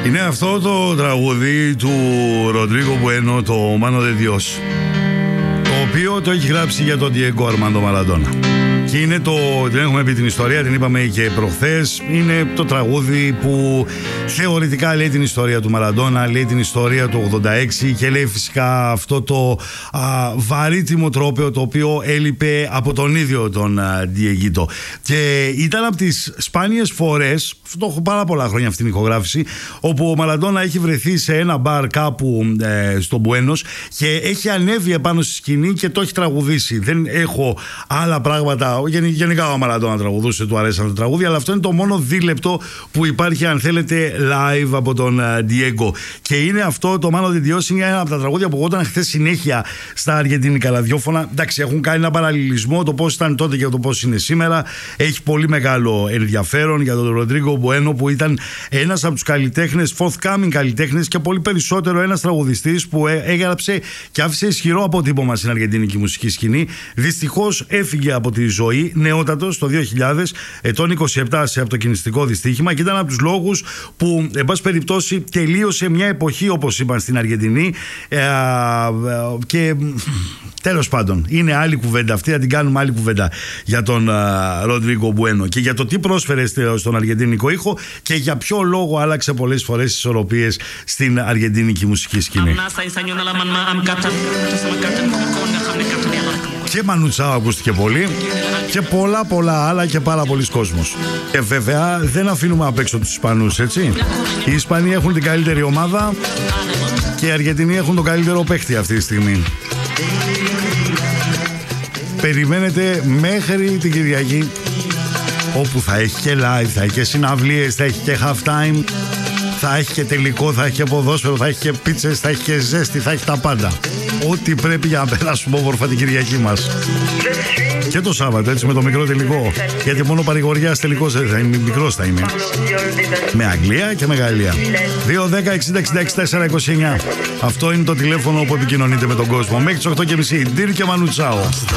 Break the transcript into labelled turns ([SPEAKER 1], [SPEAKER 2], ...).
[SPEAKER 1] Είναι αυτό το τραγούδι του Ροντρίγκο Μπουένο, το Mano de Dios, το οποίο το έχει γράψει για τον Diego Armando Maradona. Και είναι δεν έχουμε πει την ιστορία, την είπαμε και προχθές. Είναι το τραγούδι που θεωρητικά λέει την ιστορία του Μαραντόνα, λέει την ιστορία του 86 και λέει φυσικά αυτό το βαρύτιμο τρόπαιο το οποίο έλειπε από τον ίδιο τον Διεγίτο. Και ήταν από τις σπάνιες φορές, το έχω πάρα πολλά χρόνια αυτή την ηχογράφηση, όπου ο Μαραντόνα έχει βρεθεί σε ένα μπαρ κάπου στο Μπουένος και έχει ανέβει επάνω στη σκηνή και το έχει τραγουδήσει. Δεν έχω άλλα πράγματα. Γενικά ο Μαραντόνα τραγουδούσε, του αρέσαν τα τραγούδια, αλλά αυτό είναι το μόνο δίλεπτο που υπάρχει, αν θέλετε, live από τον Diego. Και είναι αυτό το Mano de Dios, είναι ένα από τα τραγούδια που γόταν χθες συνέχεια στα αργεντίνικα ραδιόφωνα. Εντάξει, έχουν κάνει ένα παραλληλισμό το πώς ήταν τότε και το πώς είναι σήμερα. Έχει πολύ μεγάλο ενδιαφέρον για τον Ροντρίγκο Μπουένο, που ήταν ένας από τους καλλιτέχνες, forthcoming καλλιτέχνες, και πολύ περισσότερο ένας τραγουδιστής που έγραψε και άφησε ισχυρό αποτύπωμα στην αργεντίνικη μουσική σκηνή. Δυστυχώς έφυγε από τη ζωή νεότατος το 2000, ετών 27, σε αυτοκινηστικό δυστύχημα, και ήταν από τους λόγους που, εν πάση περιπτώσει, τελείωσε μια εποχή, όπως είπαν στην Αργεντινή. Και τέλος πάντων, είναι άλλη κουβέντα αυτή, θα την κάνουμε άλλη κουβέντα για τον Ροντρίγκο Μπουένο και για το τι πρόσφερε στον αργεντινικό ήχο και για ποιο λόγο άλλαξε πολλές φορές τις ισορροπίες στην αργεντινική μουσική σκηνή. Και Μανουτσάο ακούστηκε πολύ και πολλά άλλα και πάρα πολλοί κόσμος. Και βέβαια δεν αφήνουμε απ' έξω τους Ισπανούς, έτσι. Οι Ισπανοί έχουν την καλύτερη ομάδα και οι Αργεντινοί έχουν τον καλύτερο παίχτη αυτή τη στιγμή. Περιμένετε μέχρι την Κυριακή, όπου θα έχει και live, θα έχει και συναυλίες, θα έχει και half time, θα έχει και τελικό, θα έχει και ποδόσφαιρο, θα έχει και πίτσες, θα έχει και ζέστη, θα έχει τα πάντα. Ό,τι πρέπει για να περάσουμε όμορφα την Κυριακή μας. Και το Σάββατο, έτσι, με το μικρό τελικό. Γιατί μόνο παρηγοριάς τελικός θα είναι, μικρός θα είναι. Με Αγγλία και με Γαλλία. 2-10-60-66-4-29. Αυτό είναι το τηλέφωνο που επικοινωνείτε με τον κόσμο. Μέχρι τις 8.30. Ντύρ και Μανουτσάο.